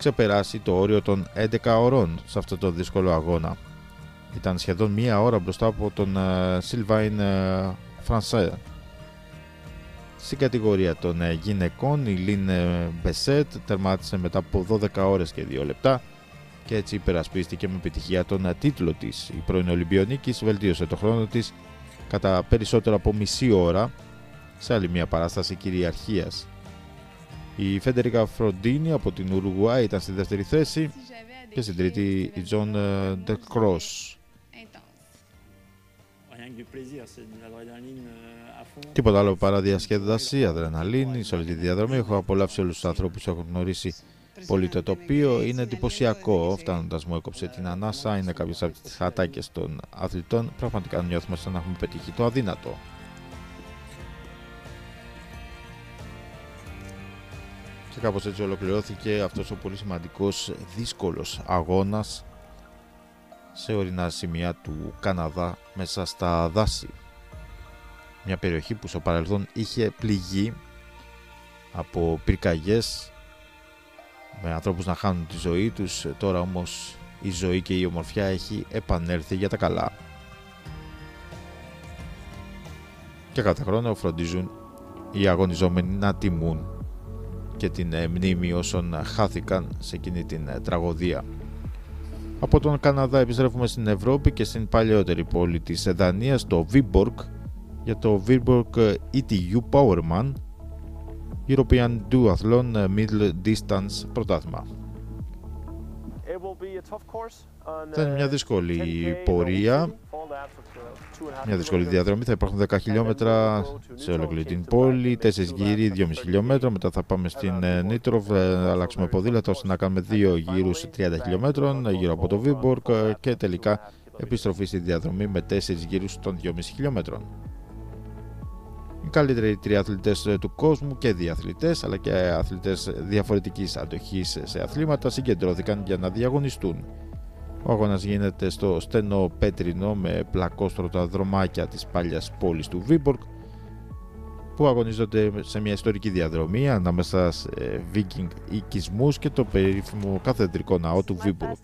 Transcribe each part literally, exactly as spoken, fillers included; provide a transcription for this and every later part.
ξεπεράσει το όριο των έντεκα ωρών σε αυτό το δύσκολο αγώνα. Ήταν σχεδόν μία ώρα μπροστά από τον Σιλβάιν Φρανσέ. Στην κατηγορία των γυναικών, η Λίν Μπεσέτ τερμάτισε μετά από δώδεκα ώρες και δύο λεπτά και έτσι υπερασπίστηκε με επιτυχία τον τίτλο της. Η πρώην Ολυμπιονίκης βελτίωσε το χρόνο της κατά περισσότερο από μισή ώρα σε άλλη μια παράσταση κυριαρχίας. Η Φέντερικα Φροντίνη από την Ουρουγουάη ήταν στη δεύτερη θέση και στην τρίτη η Τζον Ντεκρός. Τίποτα άλλο παρά διασκέδαση, αδρεναλίνη, σε όλη τη διαδρομή. Έχω απολαύσει όλους τους ανθρώπους που έχω γνωρίσει πολύ το τοπίο. Είναι εντυπωσιακό. Φτάνοντας μου έκοψε την ανάσα. Είναι κάποιες από τις ατάκες των αθλητών. Πραγματικά νιώθουμε σαν να έχουμε πετύχει το αδύνατο. Και κάπως έτσι ολοκληρώθηκε αυτός ο πολύ σημαντικός, δύσκολος αγώνας σε ορεινά σημεία του Καναδά μέσα στα δάση. Μια περιοχή που στο παρελθόν είχε πληγεί από πυρκαγιές με ανθρώπους να χάνουν τη ζωή τους. Τώρα όμως η ζωή και η ομορφιά έχει επανέλθει για τα καλά. Και κάθε χρόνο φροντίζουν οι αγωνιζόμενοι να τιμούν και την μνήμη όσων χάθηκαν σε εκείνη την τραγωδία. Από τον Καναδά επιστρέφουμε στην Ευρώπη και στην παλαιότερη πόλη της Δανίας, το Viborg, για το Viborg ι τι γιου Powerman European Duathlon Middle Distance πρωτάθλημα. Θα είναι μια δύσκολη πορεία, μια δύσκολη διαδρομή. Θα υπάρχουν δέκα χιλιόμετρα σε ολόκληρη την πόλη, τέσσερις γύροι, δυόμισι χιλιόμετρα. Μετά θα πάμε στην Νίτροβ, αλλάξουμε ποδήλατο ώστε να κάνουμε δύο γύρους τριάντα χιλιόμετρων γύρω από το Viborg και τελικά επιστροφή στη διαδρομή με τέσσερις γύρους των δυόμισι χιλιόμετρων. Οι καλύτεροι τριαθλητές του κόσμου και διαθλητές αλλά και αθλητές διαφορετικής αντοχής σε αθλήματα συγκεντρώθηκαν για να διαγωνιστούν. Ο αγώνας γίνεται στο στενό πέτρινο με πλακόστρωτα δρομάκια της παλιάς πόλης του Viborg που αγωνίζονται σε μια ιστορική διαδρομή ανάμεσα σε βίκινγκ οικισμούς και το περίφημο καθεδρικό ναό του Viborg.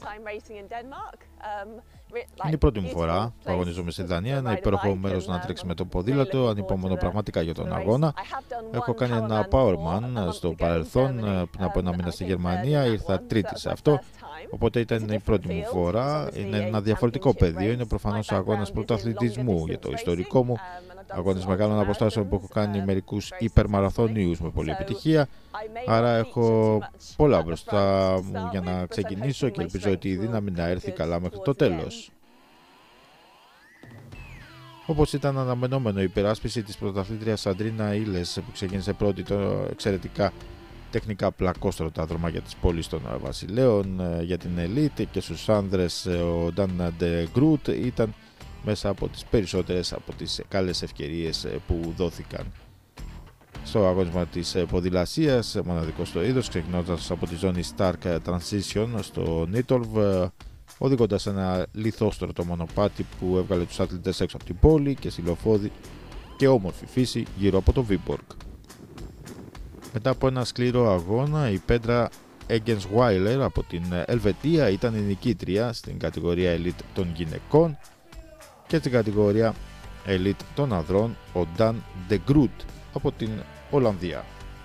Είναι η πρώτη μου φορά που αγωνίζομαι στη Δανία, ένα υπέροχο μέρος να τρέξει με το ποδήλατο, ανυπομονώ πραγματικά για τον αγώνα. Έχω κάνει ένα Powerman στο παρελθόν, πριν από ένα μήνα στη Γερμανία, ήρθα τρίτη σε αυτό, οπότε ήταν η πρώτη μου φορά. Είναι ένα διαφορετικό πεδίο, είναι προφανώς αγώνας πρωταθλητισμού για το ιστορικό μου. Αγώνες μεγάλων αποστάσεων που έχω κάνει μερικούς υπερμαραθωνίους με πολλή επιτυχία. Άρα έχω πολλά μπροστά μου για να ξεκινήσω και ελπίζω ότι η δύναμη να έρθει καλά μέχρι το τέλος. Όπως ήταν αναμενόμενο, η υπεράσπιση της πρωταθλήτριας Αντρίνα Ήλες που ξεκίνησε πρώτη το εξαιρετικά τεχνικά πλακόστρωτα δρομάκια της πόλης των Βασιλέων για την Ελίτ και στους άνδρες ο Νταν ντε Γκρούτ ήταν μέσα από τις περισσότερες από τις καλές ευκαιρίες που δόθηκαν. Στο αγώνισμα της ποδηλασίας, μοναδικό στο είδος, ξεκινώντας από τη ζώνη Stark Transition στο Νίτολβ, οδηγώντας ένα λιθόστρωτο μονοπάτι που έβγαλε τους αθλητές έξω από την πόλη και στυλοφόδι και όμορφη φύση γύρω από το Viborg. Μετά από ένα σκληρό αγώνα, η Πέντρα Έγκενσβάιλερ από την Ελβετία ήταν η νικήτρια στην κατηγορία Elite των γυναικών και στην κατηγορία Elite των ανδρών ο Νταν ντε Γκρούτ από την Ολλανδία.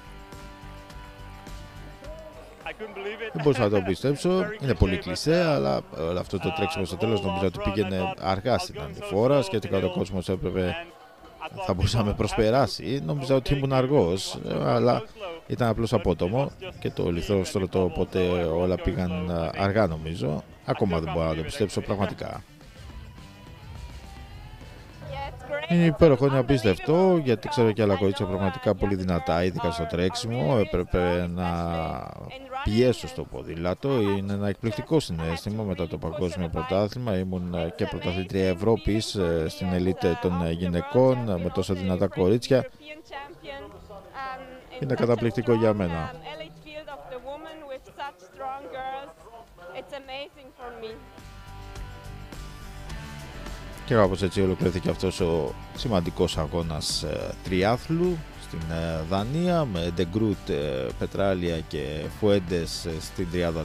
Δεν μπορούσα να το πιστέψω, είναι πολύ κλισέ, αλλά όλο αυτό το τρέξιμο στο τέλος νομίζω ότι πήγαινε αργά στην ανηφόρα. Σκέφτηκα ότι ο κόσμος έπρεπε, θα μπορούσε να με προσπεράσει. Νόμιζα ότι ήμουν αργός, αλλά ήταν απλώς απότομο και το λιθόστρωτο, οπότε όλα πήγαν αργά νομίζω. Ακόμα δεν μπορώ να το πιστέψω πραγματικά. Είναι υπέροχο, είναι απίστευτο, γιατί ξέρω και άλλα κορίτσια πραγματικά πολύ δυνατά, ειδικά στο τρέξιμο. Έπρεπε να πιέσω στο ποδήλατο. Είναι ένα εκπληκτικό συναίσθημα μετά το παγκόσμιο πρωτάθλημα. Ήμουν και πρωταθλήτρια Ευρώπης στην ελίτ των γυναικών με τόσα δυνατά κορίτσια. Είναι καταπληκτικό για μένα. Και κάπως έτσι ολοκληρώθηκε αυτός ο σημαντικός αγώνας ε, τριάθλου στην ε, Δανία με Ντε Γκρούτ, ε, Πετράλια και Φουέντες ε, στην τριάδα